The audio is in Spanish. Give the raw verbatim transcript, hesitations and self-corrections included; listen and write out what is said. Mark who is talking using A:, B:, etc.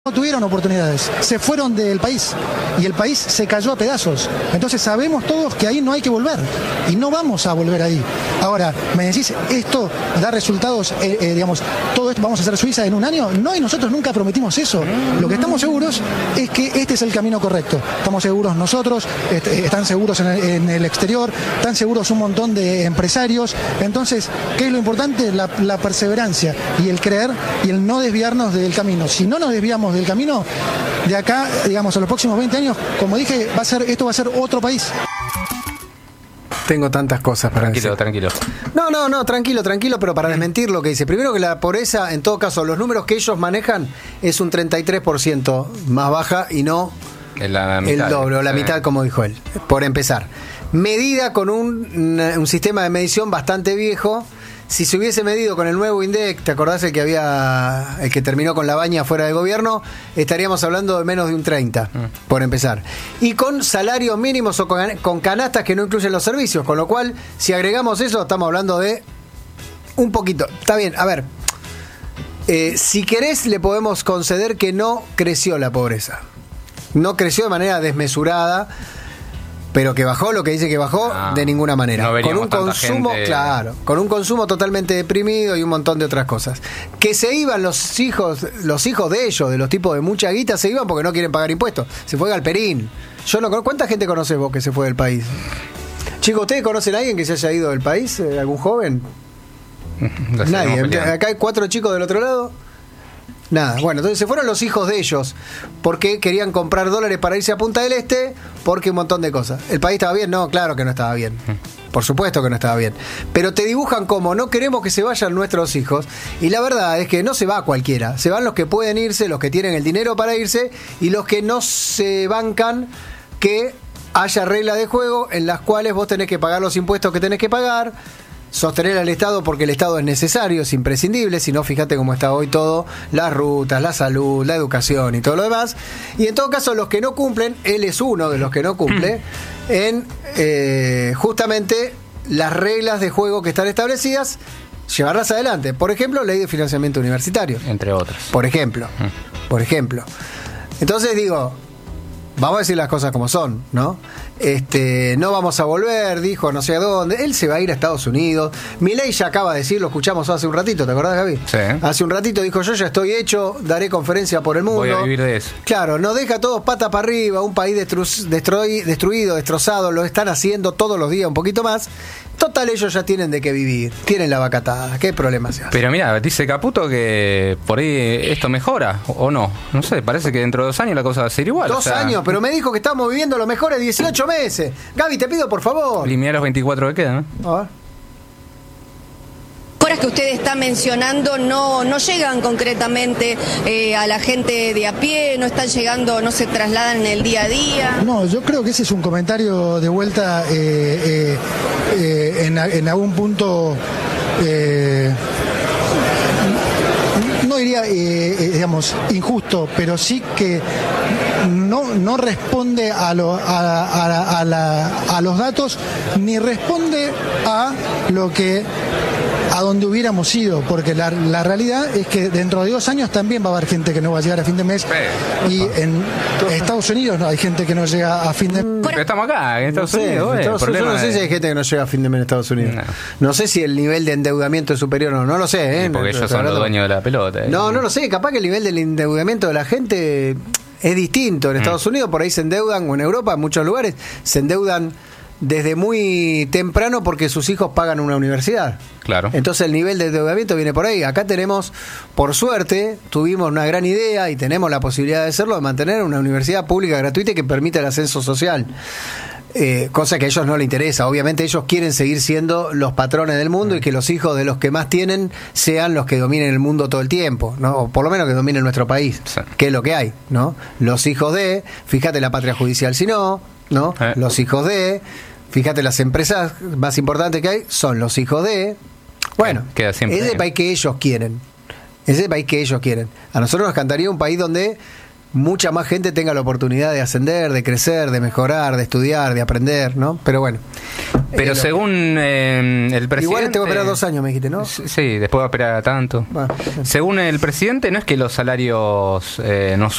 A: No tuvieron oportunidades, se fueron del país y el país se cayó a pedazos. Entonces sabemos todos que ahí no hay que volver y no vamos a volver ahí. Ahora, me decís, ¿esto da resultados, eh, eh, digamos, todo esto vamos a hacer Suiza en un año? No, y nosotros nunca prometimos eso. Lo que estamos seguros es que este es el camino correcto. Estamos seguros nosotros, est están seguros en el, en el exterior, están seguros un montón de empresarios. Entonces, ¿qué es lo importante? La, la perseverancia y el creer y el no desviarnos del camino. Si no nos desviamos del camino, de acá, digamos, a los próximos veinte años, como dije, va a ser, esto va a ser otro país.
B: Tengo tantas cosas para
C: Tranquilo,
B: decir.
C: tranquilo.
B: No, no, no, tranquilo, tranquilo, pero para desmentir lo que dice. Primero que la pobreza, en todo caso, los números que ellos manejan es un treinta y tres por ciento más baja y no
C: La mitad,
B: el doble o la
C: sí.
B: mitad, como dijo él, por empezar. Medida con un, un sistema de medición bastante viejo. Si se hubiese medido con el nuevo INDEC, ¿te acordás el que había, el que terminó con la baña fuera del gobierno? Estaríamos hablando de menos de un treinta, mm. por empezar. Y con salarios mínimos o con, con canastas que no incluyen los servicios, con lo cual, si agregamos eso, estamos hablando de un poquito. Está bien, a ver, eh, si querés le podemos conceder que no creció la pobreza. No creció de manera desmesurada, pero que bajó, lo que dice que bajó, no, de ninguna manera.
C: No
B: con un consumo,
C: gente...
B: claro, con un consumo totalmente deprimido y un montón de otras cosas. Que se iban los hijos, los hijos de ellos, de los tipos de mucha guita, se iban porque no quieren pagar impuestos. Se fue Galperín. Yo no conozco. ¿Cuánta gente conoces vos que se fue del país? Chicos, ¿ustedes conocen a alguien que se haya ido del país? ¿Algún joven? Nadie. Acá hay cuatro chicos del otro lado. Nada, bueno, entonces se fueron los hijos de ellos porque querían comprar dólares para irse a Punta del Este, porque un montón de cosas. ¿El país estaba bien? No, claro que no estaba bien. Por supuesto que no estaba bien. Pero te dibujan como no queremos que se vayan nuestros hijos. Y la verdad es que no se va cualquiera. Se van los que pueden irse, los que tienen el dinero para irse y los que no se bancan que haya reglas de juego en las cuales vos tenés que pagar los impuestos que tenés que pagar. Sostener al Estado porque el Estado es necesario, es imprescindible, si no, fíjate cómo está hoy todo, las rutas, la salud, la educación y todo lo demás. Y en todo caso, los que no cumplen, él es uno de los que no cumple, en eh, justamente las reglas de juego que están establecidas, llevarlas adelante. Por ejemplo, ley de financiamiento universitario.
C: Entre otras.
B: Por ejemplo, por ejemplo. Entonces digo, vamos a decir las cosas como son, ¿no? Este, no vamos a volver, dijo no sé a dónde. Él se va a ir a Estados Unidos. Milei ya acaba de decir, lo escuchamos hace un ratito, ¿te acordás, Gaby?
C: Sí.
B: Hace un ratito dijo, yo ya estoy hecho, daré conferencia por el mundo.
C: Voy a vivir de eso.
B: Claro, nos deja todos pata para arriba, un país destru- destruy- destruido, destrozado, lo están haciendo todos los días un poquito más. Total, ellos ya tienen de qué vivir, tienen la vacatada, ¿qué problema se hace?
C: Pero mira, dice Caputo que por ahí esto mejora, o no. No sé, parece que dentro de dos años la cosa va a ser igual.
B: Dos
C: o sea,
B: años, pero me dijo que estamos viviendo los mejores dieciocho meses. Gaby, te pido por favor.
C: Y mira los veinticuatro que quedan, ¿no?
B: A ver.
D: Mejoras que usted está mencionando no, no llegan concretamente eh, a la gente de a pie, no están llegando, no se trasladan en el día a día.
A: No, yo creo que ese es un comentario de vuelta eh, eh, eh, en, en algún punto... Eh, no diría, eh, eh, digamos, injusto, pero sí que no, no responde a, lo, a, a, a, la, a los datos, ni responde a lo que a donde hubiéramos ido, porque la, la realidad es que dentro de dos años también va a haber gente que no va a llegar a fin de mes, y en Estados Unidos no hay gente que no llega a fin de mes.
C: Pero estamos acá, en Estados
B: no sé,
C: Unidos.
B: en
C: eh,
B: Estados Unidos, yo no sé
C: de...
B: si hay gente que no llega a fin de mes en Estados Unidos. No, no sé si el nivel de endeudamiento es superior o no, no lo sé. ¿eh?
C: Sí, porque ellos son los dueños de la pelota. ¿eh?
B: No, no lo sé, capaz que el nivel del endeudamiento de la gente es distinto. En Estados mm. Unidos por ahí se endeudan, o en Europa, en muchos lugares, se endeudan desde muy temprano porque sus hijos pagan una universidad.
C: Claro.
B: Entonces el nivel de endeudamiento viene por ahí. Acá tenemos, por suerte, tuvimos una gran idea y tenemos la posibilidad de hacerlo, de mantener una universidad pública gratuita que permita el ascenso social. Eh, cosa que a ellos no les interesa. Obviamente ellos quieren seguir siendo los patrones del mundo mm. y que los hijos de los que más tienen sean los que dominen el mundo todo el tiempo, ¿no? O por lo menos que dominen nuestro país, sí. Que es lo que hay, ¿no? Los hijos de, fíjate la patria judicial si no, ¿no? Eh. Los hijos de, fíjate las empresas más importantes que hay, son los hijos de, bueno,
C: queda siempre
B: es el país que ellos quieren, es el país que ellos quieren. A nosotros nos encantaría un país donde mucha más gente tenga la oportunidad de ascender, de crecer, de mejorar, de estudiar, de aprender, ¿no? Pero bueno.
C: Pero
B: eh,
C: según eh, el presidente...
B: Igual tengo que esperar dos años, me dijiste, ¿no?
C: Sí, después va a esperar tanto.
B: Bueno,
C: según el presidente, no es que los salarios eh, no